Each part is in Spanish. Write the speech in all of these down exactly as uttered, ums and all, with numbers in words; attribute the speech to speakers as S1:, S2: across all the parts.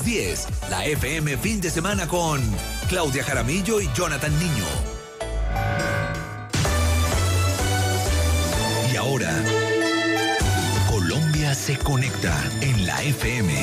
S1: diez, la F M fin de semana con Claudia Jaramillo y Jonathan Niño. Y ahora, Colombia se conecta en la F M.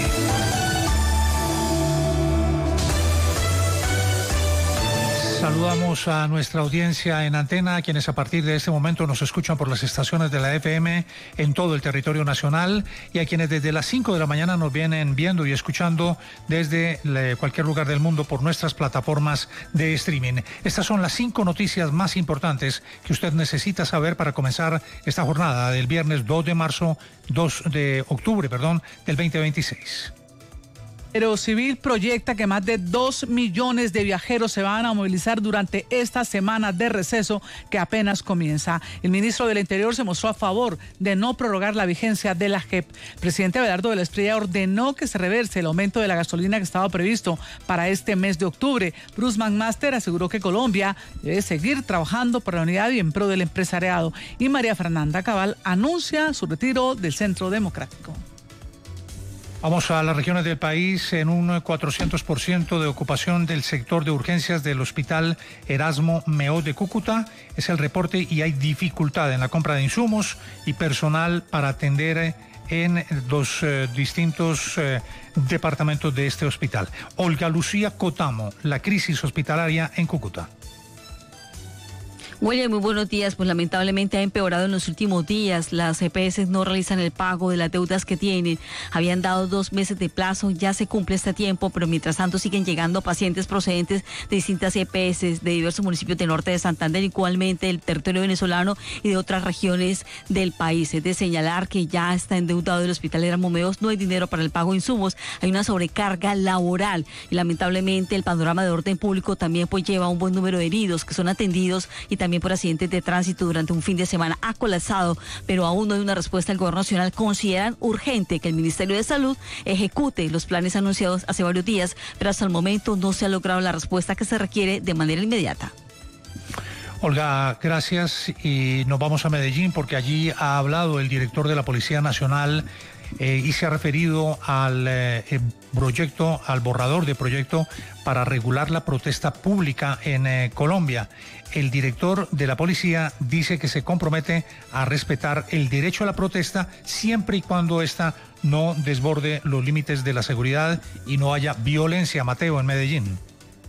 S2: Saludamos a nuestra audiencia en antena, quienes a partir de este momento nos escuchan por las estaciones de la F M en todo el territorio nacional, y a quienes desde las cinco de la mañana nos vienen viendo y escuchando desde cualquier lugar del mundo por nuestras plataformas de streaming. Estas son las cinco noticias más importantes que usted necesita saber para comenzar esta jornada del viernes dos de marzo, dos de octubre, perdón, del veinte veintiséis.
S3: Aerocivil proyecta que más de dos millones de viajeros se van a movilizar durante esta semana de receso que apenas comienza. El ministro del Interior se mostró a favor de no prorrogar la vigencia de la J E P. El presidente Abelardo de la Espriella ordenó que se reverse el aumento de la gasolina que estaba previsto para este mes de octubre. Bruce McMaster aseguró que Colombia debe seguir trabajando por la unidad y en pro del empresariado. Y María Fernanda Cabal anuncia su retiro del Centro Democrático.
S2: Vamos a las regiones del país. En un cuatrocientos por ciento de ocupación del sector de urgencias del Hospital Erasmo Meot de Cúcuta es el reporte, y hay dificultad en la compra de insumos y personal para atender en los eh, distintos eh, departamentos de este hospital. Olga Lucía Cotamo, la crisis hospitalaria en Cúcuta.
S4: William, muy buenos días. Pues lamentablemente ha empeorado en los últimos días. Las E P S no realizan el pago de las deudas que tienen. Habían dado dos meses de plazo, ya se cumple este tiempo, pero mientras tanto siguen llegando pacientes procedentes de distintas E P S de diversos municipios del norte de Santander, igualmente del territorio venezolano y de otras regiones del país. Es de señalar que ya está endeudado el Hospital Erasmo Meot, no hay dinero para el pago de insumos, hay una sobrecarga laboral y lamentablemente el panorama de orden público también pues lleva un buen número de heridos que son atendidos, y también también por accidentes de tránsito durante un fin de semana. Ha colapsado, pero aún no hay una respuesta del gobierno nacional. Consideran urgente que el Ministerio de Salud ejecute los planes anunciados hace varios días, pero hasta el momento no se ha logrado la respuesta que se requiere de manera inmediata.
S2: Olga, gracias, y nos vamos a Medellín porque allí ha hablado el director de la Policía Nacional eh, y se ha referido al eh, proyecto, al borrador de proyecto para regular la protesta pública en eh, Colombia. El director de la policía dice que se compromete a respetar el derecho a la protesta siempre y cuando ésta no desborde los límites de la seguridad y no haya violencia. Mateo, en Medellín.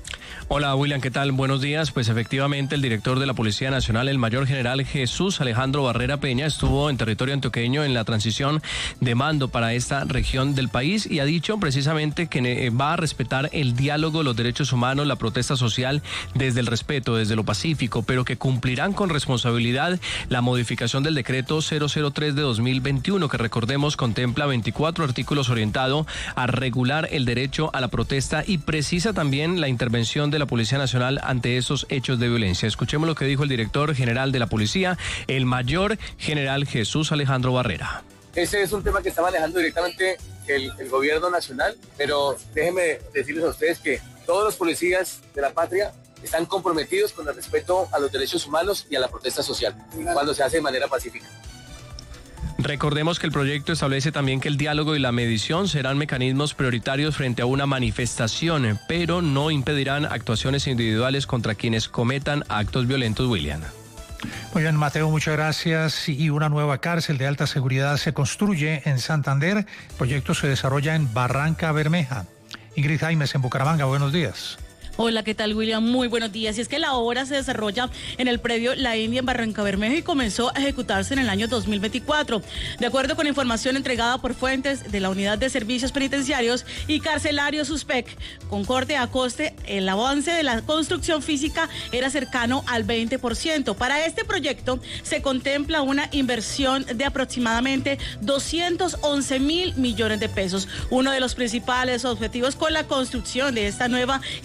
S5: Hola William, ¿qué tal? Buenos días. Pues efectivamente el director de la Policía Nacional, el mayor general Jesús Alejandro Barrera Peña, estuvo en territorio antioqueño en la transición de mando para esta región del país y ha dicho precisamente que va a respetar el diálogo, los derechos humanos, la protesta social desde el respeto, desde lo pacífico, pero que cumplirán con responsabilidad la modificación del decreto cero cero tres de dos mil veintiuno, que recordemos contempla veinticuatro artículos orientado a regular el derecho a la protesta y precisa también la intervención de la Policía Nacional ante esos hechos de violencia. Escuchemos lo que dijo el director general de la Policía, el mayor general Jesús Alejandro Barrera.
S6: Ese es un tema que está manejando directamente el, el gobierno nacional, pero déjenme decirles a ustedes que todos los policías de la patria están comprometidos con el respeto a los derechos humanos y a la protesta social, cuando se hace de manera pacífica.
S5: Recordemos que el proyecto establece también que el diálogo y la medición serán mecanismos prioritarios frente a una manifestación, pero no impedirán actuaciones individuales contra quienes cometan actos violentos, William.
S2: Muy bien, Mateo, muchas gracias. Y una nueva cárcel de alta seguridad se construye en Santander. El proyecto se desarrolla en Barranca Bermeja. Ingrid Jaimes, en Bucaramanga, buenos días.
S7: Hola, ¿qué tal, William? Muy buenos días. Y es que la obra se desarrolla en el predio La India en Barranca Bermeja y comenzó a ejecutarse en el año dos mil veinticuatro. De acuerdo con información entregada por fuentes de la Unidad de Servicios Penitenciarios y Carcelarios USPEC, Concordia Acoste, el avance de la construcción física era cercano al veinte por ciento. Para este proyecto se contempla una inversión de aproximadamente doscientos once mil millones de pesos. Uno de los principales objetivos con la construcción de esta nueva infraestructura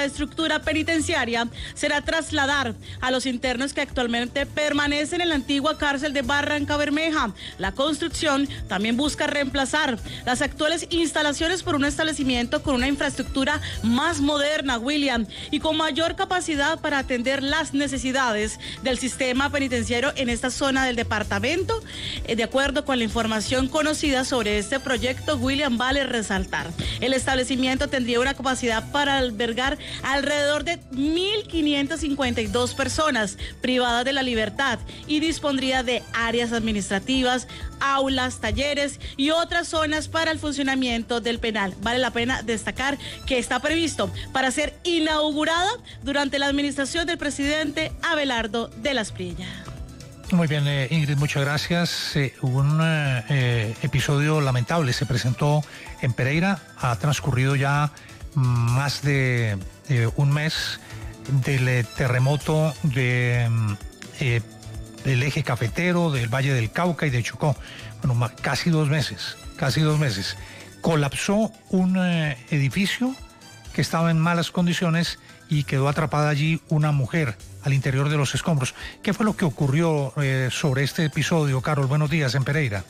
S7: infraestructura penitenciaria será trasladar a los internos que actualmente permanecen en la antigua cárcel de Barranca Bermeja. La construcción también busca reemplazar las actuales instalaciones por un establecimiento con una infraestructura más moderna, William, y con mayor capacidad para atender las necesidades del sistema penitenciario en esta zona del departamento. De acuerdo con la información conocida sobre este proyecto, William, vale resaltar, el establecimiento tendría una capacidad para albergar alrededor de mil quinientas cincuenta y dos personas privadas de la libertad y dispondría de áreas administrativas, aulas, talleres y otras zonas para el funcionamiento del penal. Vale la pena destacar que está previsto para ser inaugurada durante la administración del presidente Abelardo de la Espriella.
S2: Muy bien, eh, Ingrid, muchas gracias. Eh, un eh, episodio lamentable se presentó en Pereira. Ha transcurrido ya más de eh, un mes del eh, terremoto de, eh, del eje cafetero, del Valle del Cauca y de Chocó. Bueno, más, casi dos meses, casi dos meses. Colapsó un eh, edificio que estaba en malas condiciones y quedó atrapada allí una mujer al interior de los escombros. ¿Qué fue lo que ocurrió eh, sobre este episodio, Carol? Buenos días en Pereira.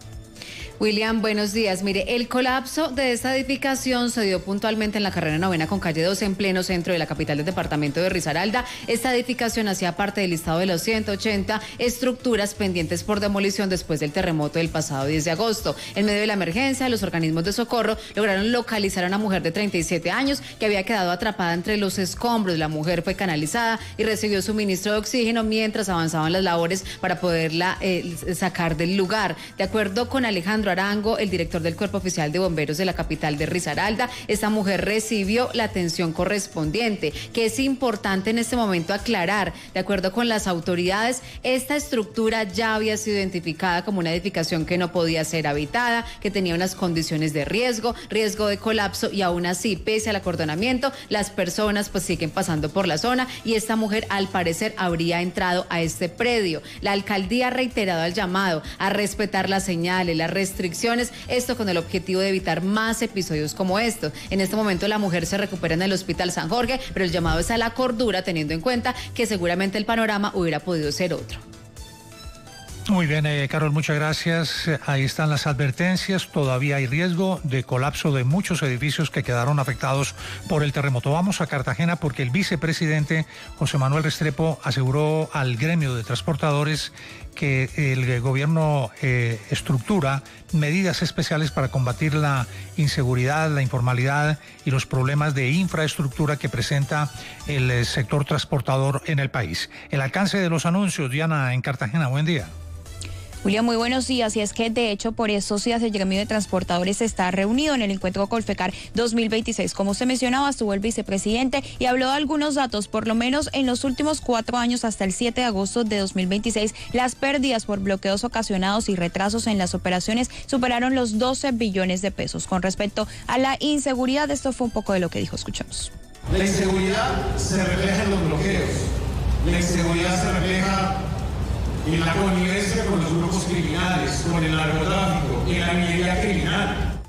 S8: William, buenos días. Mire, el colapso de esta edificación se dio puntualmente en la carrera novena con calle doce en pleno centro de la capital del departamento de Risaralda. Esta edificación hacía parte del listado de los ciento ochenta estructuras pendientes por demolición después del terremoto del pasado diez de agosto. En medio de la emergencia, los organismos de socorro lograron localizar a una mujer de treinta y siete años que había quedado atrapada entre los escombros. La mujer fue canalizada y recibió suministro de oxígeno mientras avanzaban las labores para poderla eh, sacar del lugar. De acuerdo con Alejandro Arango, el director del Cuerpo Oficial de Bomberos de la capital de Risaralda, esta mujer recibió la atención correspondiente, que es importante en este momento aclarar. De acuerdo con las autoridades, esta estructura ya había sido identificada como una edificación que no podía ser habitada, que tenía unas condiciones de riesgo, riesgo de colapso, y aún así, pese al acordonamiento, las personas pues siguen pasando por la zona y esta mujer al parecer habría entrado a este predio. La alcaldía ha reiterado el llamado a respetar las señales, las restricciones, esto con el objetivo de evitar más episodios como estos. En este momento la mujer se recupera en el Hospital San Jorge, pero el llamado es a la cordura, teniendo en cuenta que seguramente el panorama hubiera podido ser otro.
S2: Muy bien, eh, Carol, muchas gracias. Ahí están las advertencias. Todavía hay riesgo de colapso de muchos edificios que quedaron afectados por el terremoto. Vamos a Cartagena porque el vicepresidente José Manuel Restrepo aseguró al gremio de transportadores que el gobierno eh, estructura medidas especiales para combatir la inseguridad, la informalidad y los problemas de infraestructura que presenta el sector transportador en el país. El alcance de los anuncios, Diana, en Cartagena. Buen día.
S9: Julia, muy buenos días. Y es que, de hecho, por estos días el gremio de transportadores está reunido en el encuentro Colfecar dos mil veintiséis. Como usted mencionaba, estuvo el vicepresidente y habló de algunos datos. Por lo menos en los últimos cuatro años, hasta el siete de agosto de dos mil veintiséis, las pérdidas por bloqueos ocasionados y retrasos en las operaciones superaron los doce billones de pesos. Con respecto a la inseguridad, esto fue un poco de lo que dijo. Escuchamos.
S10: La inseguridad se refleja en los bloqueos. La inseguridad se refleja en la connivencia con los grupos criminales, con el narcotráfico, en la minería criminal.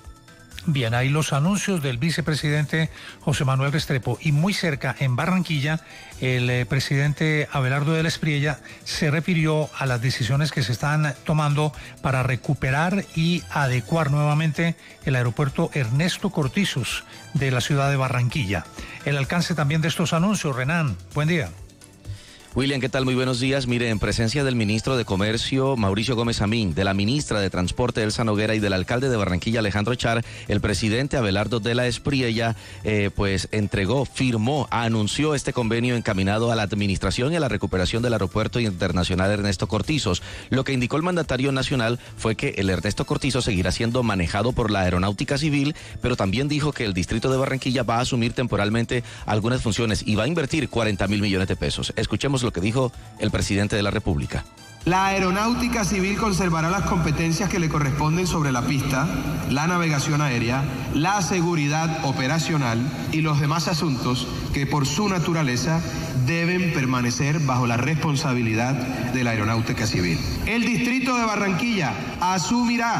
S2: Bien, ahí los anuncios del vicepresidente José Manuel Restrepo. Y muy cerca, en Barranquilla, el eh, presidente Abelardo de la Espriella se refirió a las decisiones que se están tomando para recuperar y adecuar nuevamente el aeropuerto Ernesto Cortizos de la ciudad de Barranquilla. El alcance también de estos anuncios, Renan, buen día.
S11: William, ¿qué tal? Muy buenos días. Mire, en presencia del ministro de Comercio, Mauricio Gómez Amín, de la ministra de Transporte, Elsa Noguera, y del alcalde de Barranquilla, Alejandro Char, el presidente Abelardo de la Espriella, eh, pues entregó, firmó, anunció este convenio encaminado a la administración y a la recuperación del Aeropuerto Internacional Ernesto Cortizos. Lo que indicó el mandatario nacional fue que el Ernesto Cortizos seguirá siendo manejado por la Aeronáutica Civil, pero también dijo que el distrito de Barranquilla va a asumir temporalmente algunas funciones y va a invertir cuarenta mil millones de pesos. Escuchemos lo que dijo el presidente de la República.
S10: La Aeronáutica Civil conservará las competencias que le corresponden sobre la pista, la navegación aérea, la seguridad operacional y los demás asuntos que por su naturaleza deben permanecer bajo la responsabilidad de la Aeronáutica Civil. El distrito de Barranquilla asumirá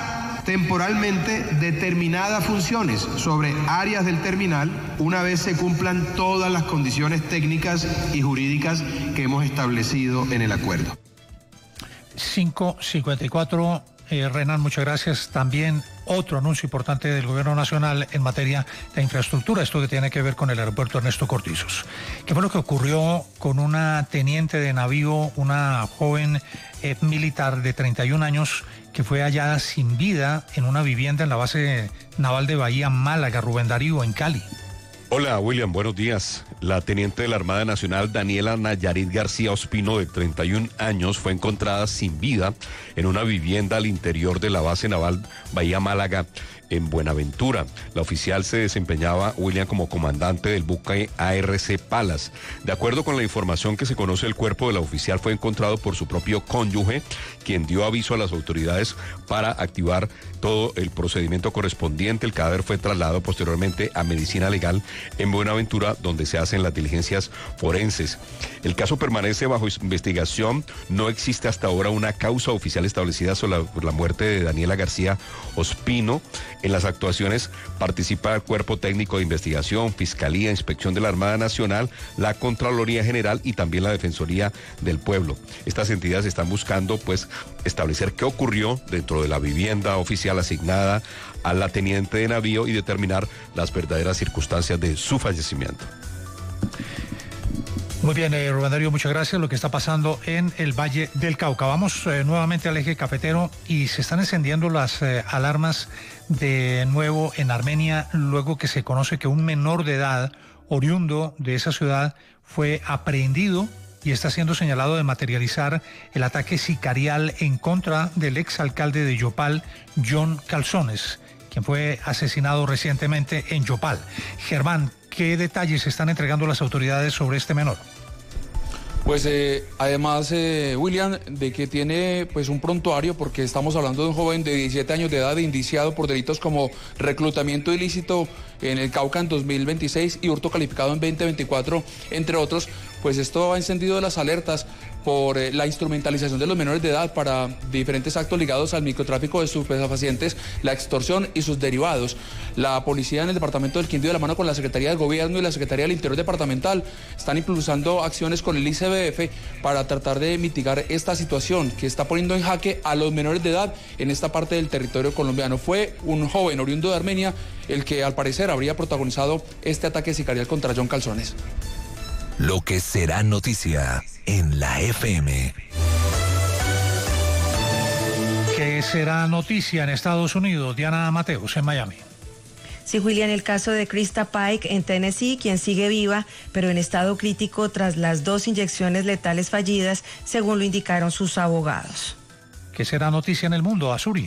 S10: temporalmente determinadas funciones sobre áreas del terminal una vez se cumplan todas las condiciones técnicas y jurídicas que hemos establecido en el acuerdo.
S2: cinco cincuenta y cuatro, eh, Renan, muchas gracias. También otro anuncio importante del Gobierno Nacional en materia de infraestructura, esto que tiene que ver con el aeropuerto Ernesto Cortizos. ¿Qué fue lo que ocurrió con una teniente de navío, una joven eh, militar de treinta y un años que fue hallada sin vida en una vivienda en la base naval de Bahía Málaga, Rubén Darío, en Cali?
S12: Hola William, buenos días. La teniente de la Armada Nacional Daniela Nayarit García Ospino, de treinta y un años, fue encontrada sin vida en una vivienda al interior de la base naval Bahía Málaga, en Buenaventura. La oficial se desempeñaba, William, como comandante del buque A R C Palas. De acuerdo con la información que se conoce, el cuerpo de la oficial fue encontrado por su propio cónyuge, quien dio aviso a las autoridades para activar todo el procedimiento correspondiente. El cadáver fue trasladado posteriormente a Medicina Legal en Buenaventura, donde se hacen las diligencias forenses. El caso permanece bajo investigación. No existe hasta ahora una causa oficial establecida sobre la, por la muerte de Daniela García Ospino. En las actuaciones participa el Cuerpo Técnico de Investigación, Fiscalía, Inspección de la Armada Nacional, la Contraloría General y también la Defensoría del Pueblo. Estas entidades están buscando, pues, establecer qué ocurrió dentro de la vivienda oficial asignada a la teniente de navío y determinar las verdaderas circunstancias de su fallecimiento.
S2: Muy bien, eh, Rubén Darío, muchas gracias. Lo que está pasando en el Valle del Cauca. Vamos eh, nuevamente al eje cafetero y se están encendiendo las eh, alarmas de nuevo en Armenia, luego que se conoce que un menor de edad, oriundo de esa ciudad, fue aprehendido y está siendo señalado de materializar el ataque sicarial en contra del exalcalde de Yopal, John Calzones, quien fue asesinado recientemente en Yopal. Germán, ¿qué detalles están entregando las autoridades sobre este menor?
S13: Pues eh, además, eh, William, de que tiene pues un prontuario, porque estamos hablando de un joven de diecisiete años de edad indiciado por delitos como reclutamiento ilícito en el Cauca en dos mil veintiséis y hurto calificado en veinte veinticuatro, entre otros. Pues esto ha encendido las alertas por eh, la instrumentalización de los menores de edad para diferentes actos ligados al microtráfico de estupefacientes, la extorsión y sus derivados. La policía en el departamento del Quindío, de la mano con la Secretaría de Gobierno y la Secretaría del Interior Departamental, están impulsando acciones con el I C B F para tratar de mitigar esta situación que está poniendo en jaque a los menores de edad en esta parte del territorio colombiano. Fue un joven oriundo de Armenia el que al parecer habría protagonizado este ataque sicarial contra John Calzones.
S1: Lo que será noticia en la F M.
S2: ¿Qué será noticia en Estados Unidos? Diana Mateos, en Miami.
S14: Sí, William, el caso de Krista Pike en Tennessee, quien sigue viva, pero en estado crítico tras las dos inyecciones letales fallidas, según lo indicaron sus abogados.
S2: ¿Qué será noticia en el mundo, Azuri?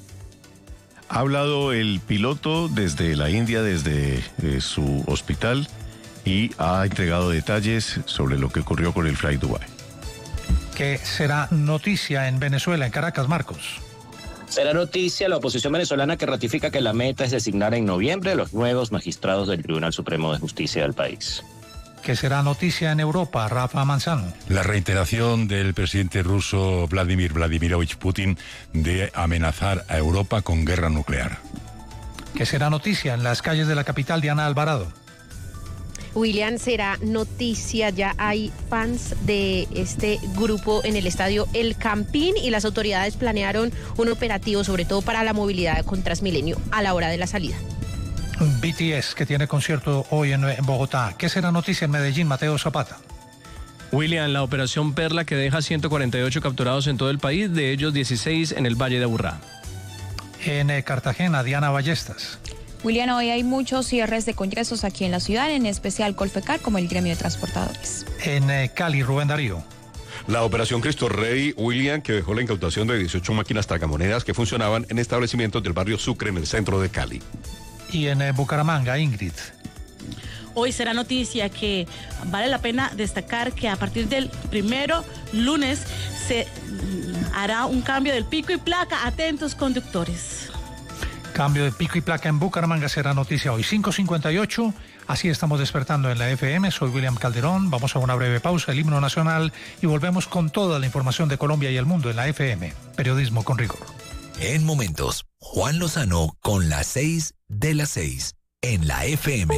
S15: Ha hablado el piloto desde la India, desde eh, su hospital, y ha entregado detalles sobre lo que ocurrió con el Fly Dubai.
S2: ¿Qué será noticia en Venezuela, en Caracas, Marcos?
S16: Será noticia la oposición venezolana, que ratifica que la meta es designar en noviembre a los nuevos magistrados del Tribunal Supremo de Justicia del país.
S2: ¿Qué será noticia en Europa, Rafa Manzano?
S17: La reiteración del presidente ruso Vladimir Vladimirovich Putin de amenazar a Europa con guerra nuclear.
S2: ¿Qué será noticia en las calles de la capital, Diana Alvarado?
S18: William, será noticia, ya hay fans de este grupo en el estadio El Campín y las autoridades planearon un operativo sobre todo para la movilidad con Transmilenio a la hora de la salida.
S2: B T S, que tiene concierto hoy en, en Bogotá. ¿Qué será noticia en Medellín, Mateo Zapata?
S5: William, la operación Perla, que deja ciento cuarenta y ocho capturados en todo el país, de ellos dieciséis en el Valle de Aburrá.
S2: En eh, Cartagena, Diana Ballestas.
S9: William, hoy hay muchos cierres de congresos aquí en la ciudad, en especial Colfecar, como el gremio de transportadores.
S2: En eh, Cali, Rubén Darío.
S12: La operación Cristo Rey, William, que dejó la incautación de dieciocho máquinas tragamonedas que funcionaban en establecimientos del barrio Sucre, en el centro de Cali.
S2: Y en eh, Bucaramanga, Ingrid.
S7: Hoy será noticia que vale la pena destacar que a partir del primero lunes se hará un cambio del pico y placa. Atentos, conductores.
S2: Cambio de pico y placa en Bucaramanga será noticia hoy, cinco cincuenta y ocho. Así estamos despertando en la F M. Soy William Calderón. Vamos a una breve pausa, el himno nacional, y volvemos con toda la información de Colombia y el mundo en la F M. Periodismo con rigor.
S1: En momentos. Juan Lozano con las seis de las seis en la F M.